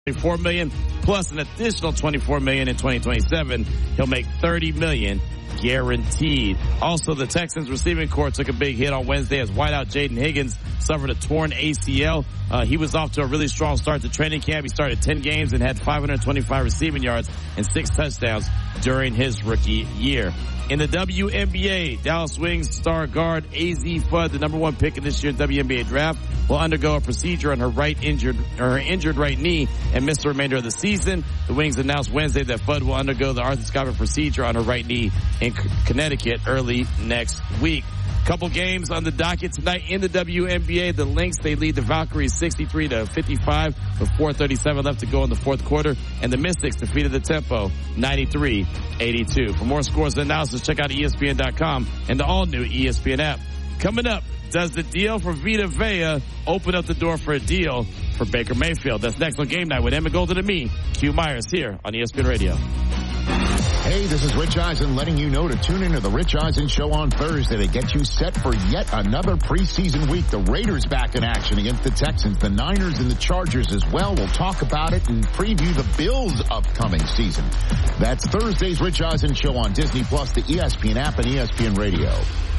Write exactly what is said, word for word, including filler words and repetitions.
twenty-four million dollars plus an additional twenty-four million dollars in twenty twenty-seven. He'll make thirty million dollars guaranteed. Also, the Texans receiving corps took a big hit on Wednesday as wideout Jaden Higgins suffered a torn A C L. Uh, he was off to a really strong start to training camp. He started ten games and had five hundred twenty-five receiving yards and six touchdowns during his rookie year. In the W N B A, Dallas Wings star guard A Z Fudd, the number one pick in this year's W N B A draft, will undergo a procedure on her right injured, or her injured right knee and miss the remainder of the season. The Wings announced Wednesday that Fudd will undergo the arthroscopic procedure on her right knee in Connecticut early next week. Couple games on the docket tonight in the W N B A. The Lynx, they lead the Valkyries sixty-three to fifty-five with four thirty-seven left to go in the fourth quarter. And the Mystics defeated the Tempo ninety-three eighty-two. For more scores and analysis, check out E S P N dot com and the all-new E S P N app. Coming up, does the deal for Vita Vea open up the door for a deal for Baker Mayfield? That's next on Game Night with Emma Golden and me, Q Myers, here on E S P N Radio. Hey, this is Rich Eisen letting you know to tune into the Rich Eisen Show on Thursday to get you set for yet another preseason week. The Raiders back in action against the Texans, the Niners and the Chargers as well. We'll talk about it and preview the Bills' upcoming season. That's Thursday's Rich Eisen Show on Disney Plus, the E S P N app, and E S P N Radio.